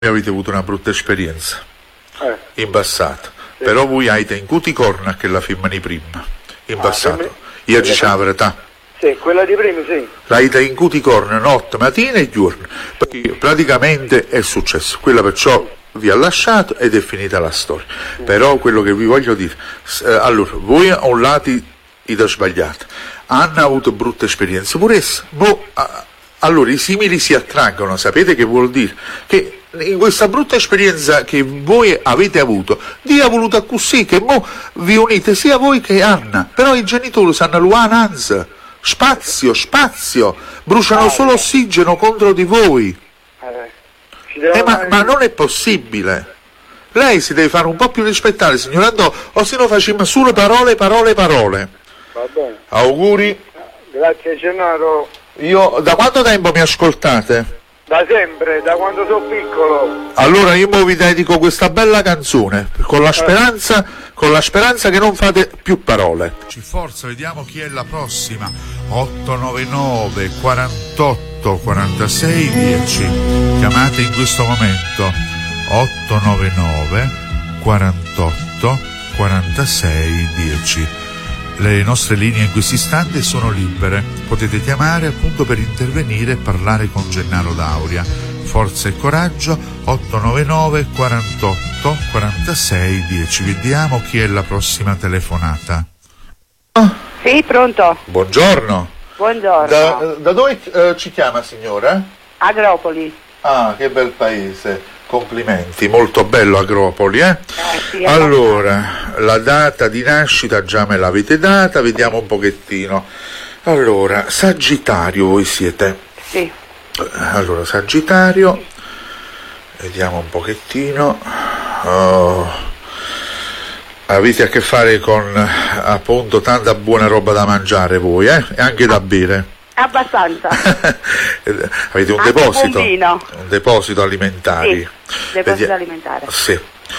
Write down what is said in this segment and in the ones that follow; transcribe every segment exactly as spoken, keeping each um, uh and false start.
avete avuto una brutta esperienza eh. in passato, sì. Però voi avete in cuti corna che la firmani prima in ah, passato me... io dicevo la verità, sì, quella di prima sì, l'avete in cuti corna notte, mattina e giorno, perché praticamente è successo quella, perciò vi ha lasciato ed è finita la storia. mm. Però quello che vi voglio dire, eh, allora voi a un lato avete sbagliato, hanno avuto brutte esperienze pure esse, boh, ah, allora i simili si attraggono, sapete che vuol dire? Che in questa brutta esperienza che voi avete avuto, Dio ha voluto così, che mo vi unite sia voi che Anna, però i genitori sanno l'uananza, spazio, spazio, bruciano solo ossigeno contro di voi. Eh, ma, ma non è possibile. Lei si deve fare un po' più rispettare, signor Andò, o se no facciamo solo parole, parole, parole. Va bene. Auguri. Grazie Gennaro. Io, da quanto tempo mi ascoltate? Da sempre, da quando sono piccolo. Allora io mo vi dedico questa bella canzone, con la speranza, con la speranza che non fate più parole. Ci forza, vediamo chi è la prossima. otto nove nove quarantotto quarantasei dieci. Chiamate in questo momento. otto nove nove quarantotto quarantasei dieci. Le nostre linee in questo istante sono libere, potete chiamare appunto per intervenire e parlare con Gennaro Dauria. Forza e coraggio. Otto nove nove quarantotto quarantasei dieci. Vediamo chi è la prossima telefonata. Oh. Sì, pronto. Buongiorno. Buongiorno. Da, da dove eh, ci chiama, signora? Agropoli. Ah, che bel paese. Complimenti, molto bello Agropoli, eh? eh sì, allora, la data di nascita già me l'avete data, vediamo un pochettino. Allora, Sagittario voi siete? Sì. Allora, Sagittario, vediamo un pochettino. Oh, avete a che fare con appunto tanta buona roba da mangiare voi, eh? E anche da bere. Abbastanza. Avete un anche deposito? Un vino. Un deposito alimentari. Sì, deposito alimentare. Sì.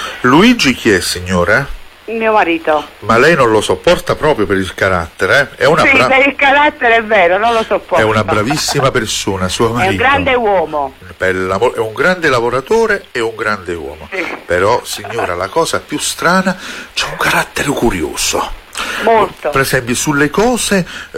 Luigi chi è, signora? Il mio marito. Ma lei non lo sopporta proprio per il carattere, eh? È una sì, bra... per il carattere è vero, non lo sopporto. È una bravissima persona, suo marito. È un grande uomo. È un grande lavoratore e un grande uomo. Sì. Però, signora, la cosa più strana, c'è un carattere curioso. Molto. Per esempio sulle cose eh,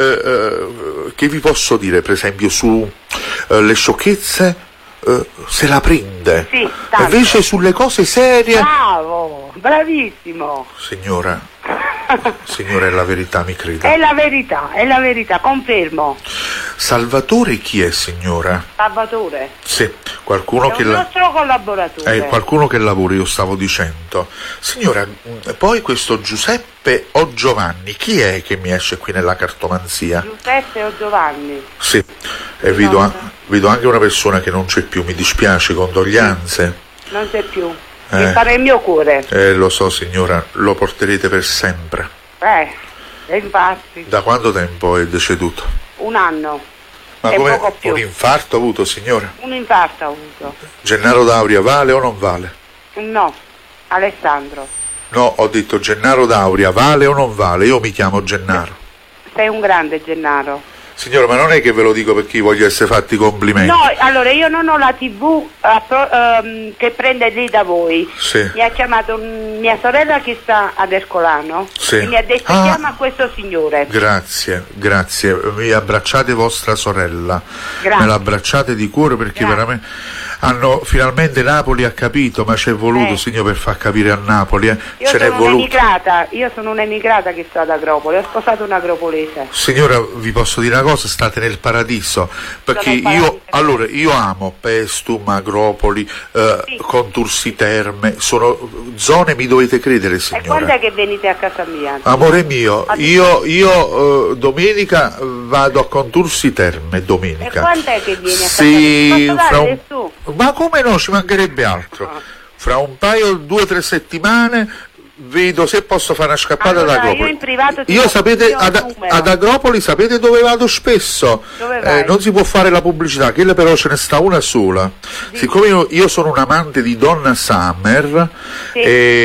eh, che vi posso dire, per esempio su eh, le sciocchezze eh, se la prende, sì, tanto. Invece sulle cose serie bravo, bravissimo signora, signora è la verità, mi creda. È la verità, è la verità, confermo. Salvatore chi è, signora? Salvatore? Sì, qualcuno è che un la... nostro collaboratore. Eh, qualcuno che lavora, io stavo dicendo. Signora, poi questo Giuseppe o Giovanni, chi è che mi esce qui nella cartomanzia? Giuseppe o Giovanni? Sì, e vedo, a... vedo anche una persona che non c'è più, mi dispiace, condoglianze. Non c'è più, eh. mi pare il mio cuore. Eh, lo so signora, lo porterete per sempre. Eh, e infatti. Da quanto tempo è deceduto? Un anno. Ma e come poco più. Un infarto ha avuto, signora? Un infarto ha avuto. Gennaro Dauria vale o non vale? No, Alessandro. No, ho detto Gennaro Dauria vale o non vale? Io mi chiamo Gennaro. Sei un grande Gennaro. Signora, ma non è che ve lo dico perché voglio essere fatti complimenti. No, allora io non ho la tivù uh, pro, um, che prende lì da voi. Sì. Mi ha chiamato un, mia sorella che sta ad Ercolano. Sì. E mi ha detto ah, chiama questo signore. Grazie, grazie. Vi abbracciate vostra sorella. Grazie. Me l'abbracciate di cuore perché grazie. veramente hanno finalmente Napoli ha capito, ma ci è voluto, eh. signor, per far capire a Napoli, eh. Io Ce n'è sono voluto. un'emigrata, io sono un'emigrata che sto ad Agropoli, ho sposato un agropolese. Signora, vi posso dire una cosa, state nel paradiso, perché nel paradiso. io allora io amo Pestum, Agropoli, eh, sì. Contursi Terme, sono zone, mi dovete credere, signora. E quando è che venite a casa mia? Amore mio, io, io uh, domenica vado a Contursi Terme, domenica. E quando è che vieni a casa sì, mia? Posso fra dare un... tu? Ma come no, ci mancherebbe altro. Ah. Fra un paio, due o tre settimane vedo se posso fare una scappata allora, ad Agropoli. Io in privato ti Io do sapete, il ad, numero. ad Agropoli sapete dove vado spesso? Dove vai? Eh, non si può fare la pubblicità, quella però ce ne sta una sola. Sì. Siccome io, io sono un amante di Donna Summer, sì.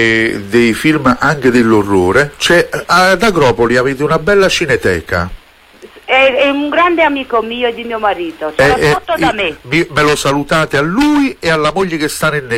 E dei film anche dell'orrore, c'è, ad Agropoli avete una bella cineteca. è, è un grande amico mio e di mio marito, Eh, soprattutto eh, da i- me. mi- me lo salutate a lui e alla moglie che sta nel